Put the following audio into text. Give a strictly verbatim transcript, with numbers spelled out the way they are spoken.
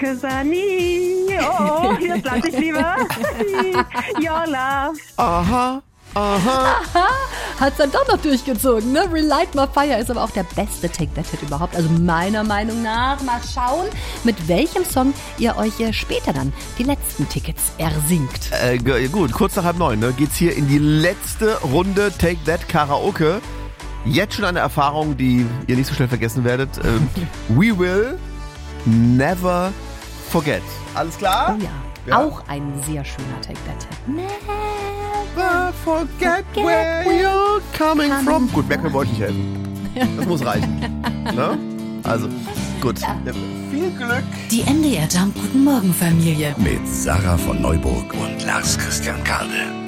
'cause I need. Oh, jetzt lass ich lieber. Your love. Aha. Aha. Aha, hat's dann doch noch durchgezogen, ne? Relight My Fire ist aber auch der beste Take That Hit überhaupt. Also meiner Meinung nach. Mal schauen, mit welchem Song ihr euch später dann die letzten Tickets ersingt. Äh, g- gut, kurz nach halb neun, ne, geht's hier in die letzte Runde Take That Karaoke. Jetzt schon eine Erfahrung, die ihr nicht so schnell vergessen werdet. Ähm, we will never forget. Alles klar? Oh ja, Ja. auch ein sehr schöner Take That Hit. Never forget where you're coming from. Gut, mehr können wir euch nicht helfen. Das muss reichen. Ne? Also, gut. Viel Glück. Die N D R Jump Guten Morgen Familie. Mit Sarah von Neuburg und Lars Christian Kade.